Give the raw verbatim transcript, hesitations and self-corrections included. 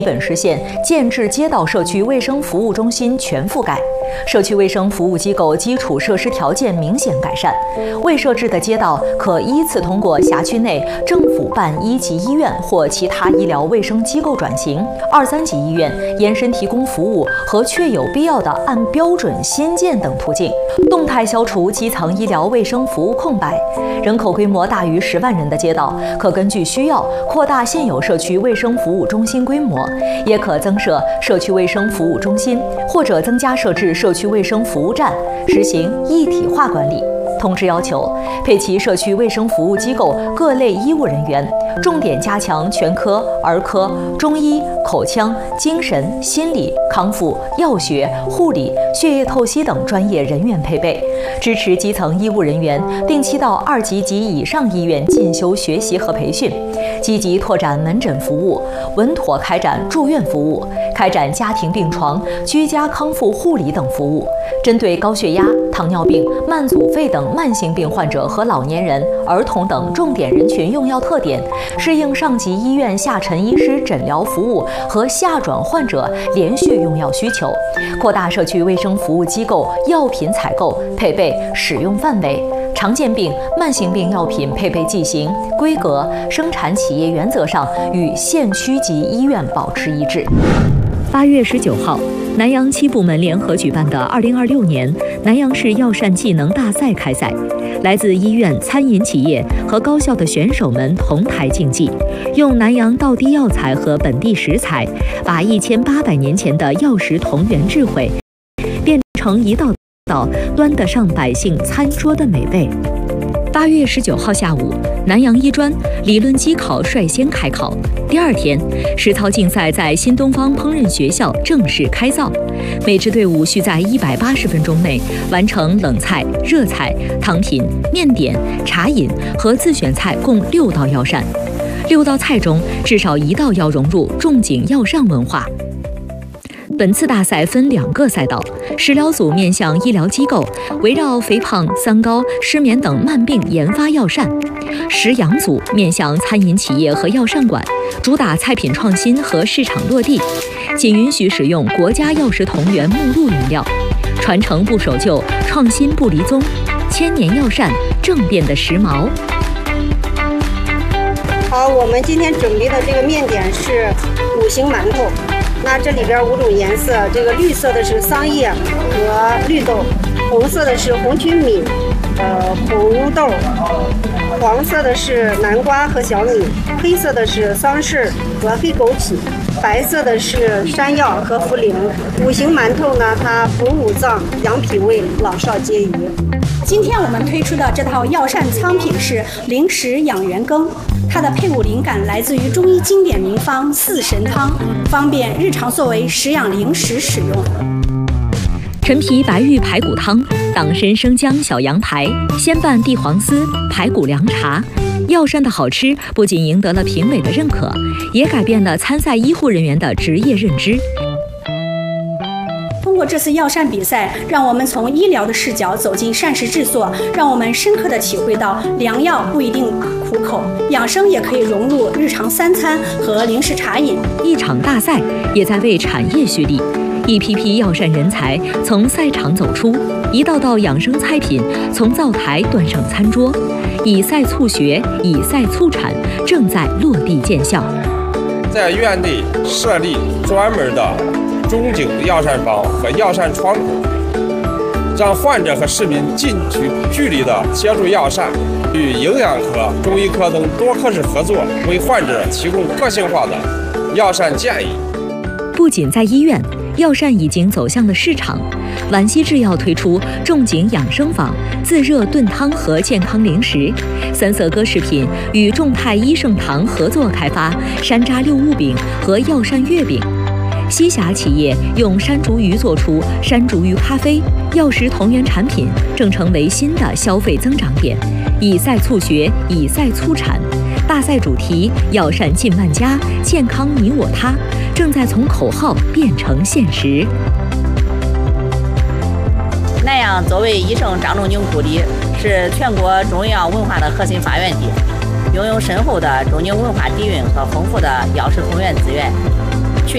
本实现建制街道社区卫生服务中心全覆盖，社区卫生服务机构基础设施条件明显改善。未设置的街道可依次通过辖区内政府办一级医院或其他医疗卫生机构转型，二三级医院延伸提供服务和确有必要的按标准新建等途径，动态消除基层医疗卫生服务空白。人口规模大于十万人的街道，可根据需要扩大现有社区卫生服务中心规模，也可增设社区卫生服务中心，或者增加设置社区卫生服务站，实行一体化管理。通知要求，配齐社区卫生服务机构各类医务人员，重点加强全科、儿科、中医、口腔、精神、心理、康复、药学、护理、血液透析等专业人员配备，支持基层医务人员定期到二级及以上医院进修学习和培训，积极拓展门诊服务，稳妥开展住院服务，开展家庭病床、居家康复护理等服务，针对高血压、糖尿病、慢阻肺等慢性病患者和老年人、儿童等重点人群用药特点，适应上级医院下沉医师诊疗服务和下转患者连续用药需求，扩大社区卫生服务机构药品采购、配备、使用范围。常见病、慢性病药品配备剂型、规格、生产企业原则上与县区级医院保持一致。 八月十九号，南阳七部门联合举办的二零二六年南阳市药膳技能大赛开赛，来自医院、餐饮企业和高校的选手们同台竞技，用南阳道地药材和本地食材，把一千八百年前的药食同源智慧，变成一道道端得上百姓餐桌的美味。八月十九号下午，南阳医专理论机考率先开考。第二天，实操竞赛在新东方烹饪学校正式开造。每支队伍需在一百八十分钟内完成冷菜、热菜、汤品、面点、茶饮和自选菜共六道药膳。六道菜中，至少一道要融入仲景药膳文化。本次大赛分两个赛道，食疗组面向医疗机构，围绕肥胖、三高、失眠等慢病研发药膳；食养组面向餐饮企业和药膳馆，主打菜品创新和市场落地，仅允许使用国家药食同源目录原料，传承不守旧，创新不离宗，千年药膳正变的时髦。 好，我们今天准备的这个面点是五型馒头。那这里边五种颜色，这个绿色的是桑叶和绿豆，红色的是红曲米，呃，红豆，黄色的是南瓜和小米，黑色的是桑葚和黑枸杞，白色的是山药和茯苓。五型馒头呢，它补五脏、养脾胃，老少皆宜。 今天我们推出的这套药膳仓品是零食养元羹。它的配伍灵感来自于中医经典名方四神汤，方便日常作为食养零食使用。 陈皮白玉排骨汤、党参生姜小羊排、鲜拌地黄丝、排骨凉茶。药膳的好吃不仅赢得了评委的认可，也改变了参赛医护人员的职业认知。 通过这次药膳比赛，让我们从医疗的视角走进膳食制作，让我们深刻地体会到良药不一定苦口，养生也可以融入日常三餐和零食茶饮。 一场大赛也在为产业蓄力，一批批药膳人才从赛场走出，一道道养生菜品从灶台端上餐桌，以赛促学，以赛促产，正在落地见效。 在院内设立专门的仲景药膳房和药膳窗口，让患者和市民近距离的接触药膳，与营养科、中医科等多科室合作，为患者提供个性化的药膳建议。 不仅在医院，药膳已经走向了市场。皖西制药推出仲景养生坊、自热炖汤和健康零食。三色歌食品与众泰益盛堂合作开发山楂六物饼和药膳月饼。西峡企业用山竹鱼做出山竹鱼咖啡，药食同源产品正成为新的消费增长点。以赛促学，以赛促产。大赛主题“药膳进万家，健康你我他”正在从口号变成现实。 南阳作为医圣张仲景故里，是全国中药文化的核心发源地，拥有深厚的中景文化底蕴和丰富的药食同源资源。 去